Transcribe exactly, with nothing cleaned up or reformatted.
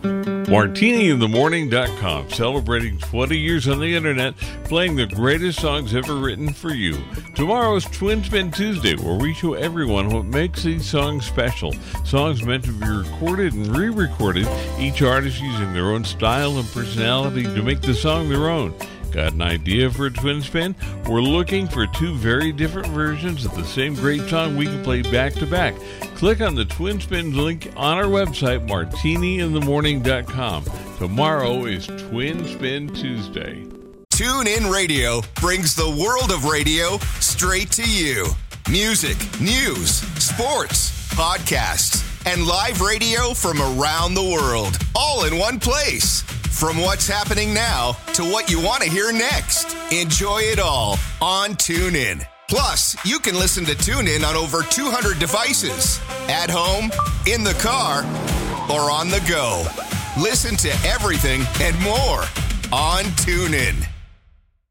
Martini in the Morning dot com, celebrating twenty years on the internet, playing the greatest songs ever written for you. Tomorrow is Twin Spin Tuesday, where we show everyone what makes these songs special. Songs meant to be recorded and re-recorded, each artist using their own style and personality to make the song their own. Got an idea for a Twin Spin? We're looking for two very different versions of the same great song we can play back to back. Click on the Twin Spin link on our website, Martini in the Morning dot com. Tomorrow is Twin Spin Tuesday. TuneIn Radio brings the world of radio straight to you. Music, news, sports, podcasts, and live radio from around the world, all in one place. From what's happening now to what you want to hear next. Enjoy it all on TuneIn. Plus, you can listen to TuneIn on over two hundred devices. At home, in the car, or on the go. Listen to everything and more on TuneIn.